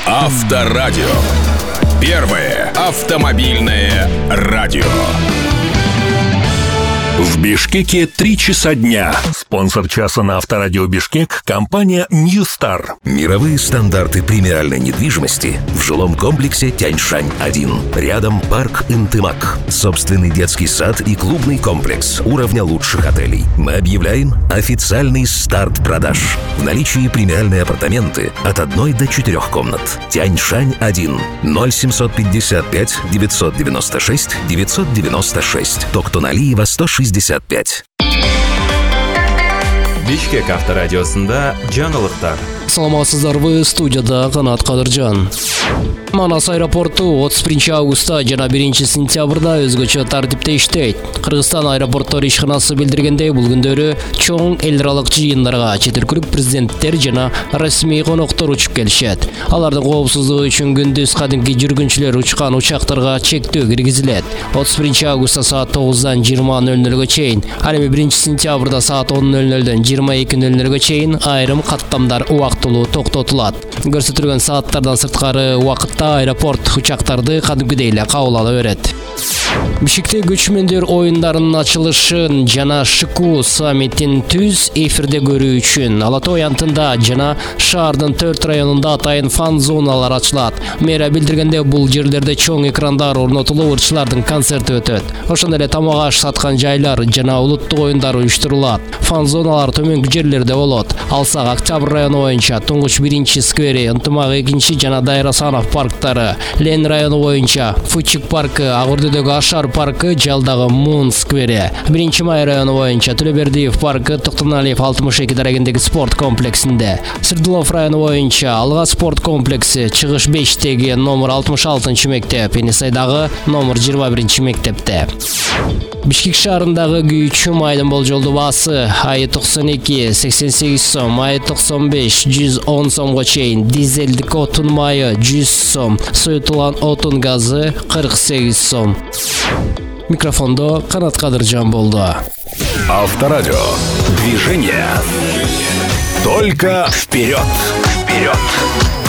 Авторадио. Первое автомобильное радио. В Бишкеке 3 часа дня. Спонсор часа на Авторадио Бишкек – компания New Star. Мировые стандарты премиальной недвижимости в жилом комплексе Тяньшань-1. Рядом парк Интымак. Собственный детский сад и клубный комплекс уровня лучших отелей. Мы объявляем официальный старт продаж. В наличии премиальные апартаменты от 1 до 4 комнат. Тяньшань-1. 0755 996 996. Токтоналиева 165. Бишкек авторадиосында жаңылыктар. Саламатсыздарбы, студияда Канат Кадыржан. Манас аэропорту 31 августта жана 1 сентябрда өзгөчө тартипте иштейт. Кыргызстан аэропорттор ишканасы билдиргендей, бул күндөрү чоң эл аралык жыйындарга чет өлкөлүк президенттер жана расмий коноктор учуп келишет. Алардын коопсуздугу үчүн күндүз кадимки жүргүнчүлөр учкан учактарга чектөө киргизилет. 31 августта саат 9-дан 20:00-га чейин, ал эми 1 сентябрда саат 10:00-дөн 22:00-га чейин айрым каттамдар убактылуу токтотулат. Көрсөтүлгөн сааттардан сырткары убакытта аэропорт учактарды кадимгидей эле кабыл ала берет. Бишкекте көчмөндөр оюндарынын ачылышын жана ШКУ саммитин түз эфирде көрүү үчүн Ала Тоо аянтында жана шаардын 4 районунда атайын фан зоналар ачылат. Мэрия билдиргенде, бул жерлерде чоң экрандар орнотулуп, ырчылардын концерти өтөт. Ошондой эле тамак аш саткан жайлар жана улуттук оюндар уюштурулат. Фан зоналар төмөнкү жерлерде болот. Алсак Октябрь району боюнча Туңгуч 1-сквери, Ынтымак 2 жана Дайрасанов парктары, Лен району боюнча Фучик паркы, Агурдүдөгү Ашар паркы, Жалдагы Мун сквери, 1 май району боюнча Төлөбердиев паркы, Токтоналиев 62 дарегиндеги спорт комплексинде, Сырдылов району боюнча Алга спорт комплекси, Чыгыш 5-теги номер 66 мектеп, Енисайдагы номер 21 мектепте. Бишкек шаарындагы күйүүчү майдын болжолдуу баасы айы 92 88 сом, айы 95 110 сомго чейин, дизелдик отун майы 100 сом, суютулган отун газы 48 сом. Микрофондо Канат Кадыржан болду. Авторадио. Движение. Только вперед. Вперед.